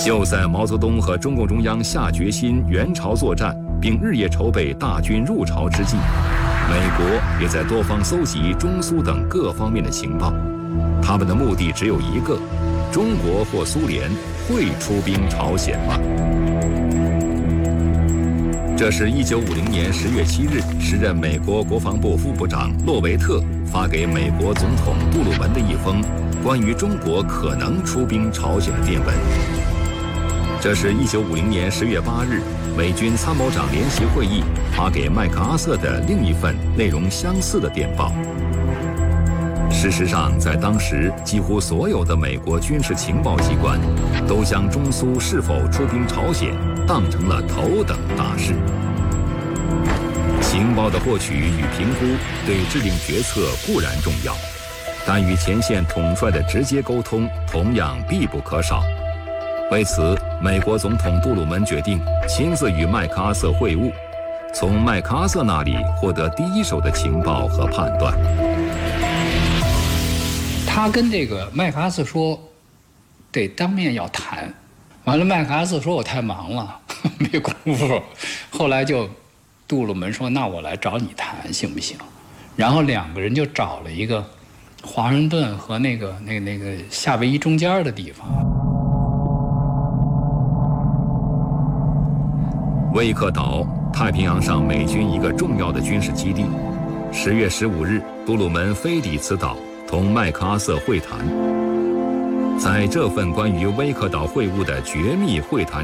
就在毛泽东和中共中央下决心援朝作战，并日夜筹备大军入朝之际，美国也在多方搜集中苏等各方面的情报，他们的目的只有一个：中国或苏联会出兵朝鲜吗？这是1950年10月7日，时任美国国防部副部长洛维特发给美国总统杜鲁门的一封关于中国可能出兵朝鲜的电文。这是1950年10月8日，美军参谋长联席会议发给麦克阿瑟的另一份内容相似的电报。事实上，在当时，几乎所有的美国军事情报机关都将中苏是否出兵朝鲜当成了头等大事。情报的获取与评估对制定决策固然重要，但与前线统帅的直接沟通同样必不可少。为此，美国总统杜鲁门决定亲自与麦克阿瑟会晤，从麦克阿瑟那里获得第一手的情报和判断。 他跟这个麦克阿瑟说，得当面要谈。完了，麦克阿瑟说我太忙了，没工夫。后来就杜鲁门说，那我来找你谈行不行？然后两个人就找了一个华盛顿和那个夏威夷中间的地方。 威克岛，太平洋上美军一个重要的军事基地。10月15日，杜鲁门飞抵此岛，同麦克阿瑟会谈。在这份关于威克岛会晤的绝密会谈